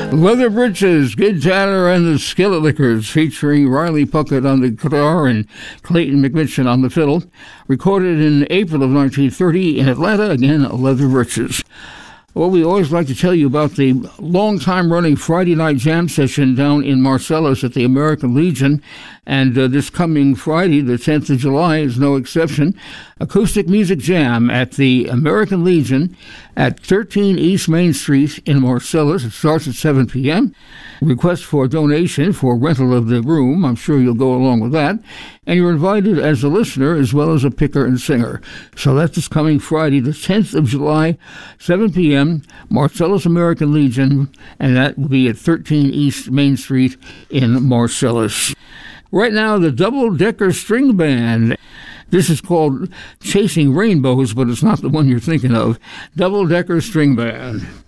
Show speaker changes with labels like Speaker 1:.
Speaker 1: Leather Britches, Gid Tanner and the Skillet Lickers, featuring Riley Puckett on the guitar and Clayton McMitchen on the fiddle. Recorded in April of 1930 in Atlanta, again, Leather Britches. Well, we always like to tell you about the long-time-running Friday night jam session down in Marcellus at the American Legion, and this coming Friday, the 10th of July, is no exception. Acoustic Music Jam at the American Legion at 13 East Main Street in Marcellus. It starts at 7 p.m. Request for donation for rental of the room. I'm sure you'll go along with that. And you're invited as a listener as well as a picker and singer. So that's this coming Friday, the 10th of July, 7 p.m., Marcellus American Legion, and that will be at 13 East Main Street in Marcellus. Right now, the Double Decker String Band. This is called Chasing Rainbows, but it's not the one you're thinking of. Double Decker String Band.